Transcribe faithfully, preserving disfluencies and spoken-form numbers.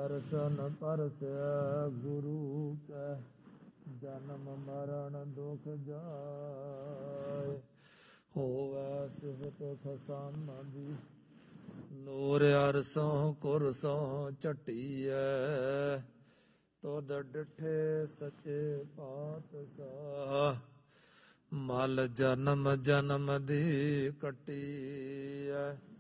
ਦਰਸ਼ਨ ਪਰਸੈ ਗੁਰੂ ਕੈ, ਜਨਮ ਮਰਨ ਦੁਖ ਜਾਏ। ਹੋਵੈ ਸਿਫਤ ਖਸਮ ਦੀ, ਨੂਰ ਅਰਸੋਂ ਕੁਰਸੋਂ ਝਟੀਐ। ਤੁਧ ਡਿਠੇ ਸੱਚੇ ਪਾਤਸ਼ਾਹ, ਮਲ ਜਨਮ ਜਨਮ ਦੀ ਕੱਟੀਐ।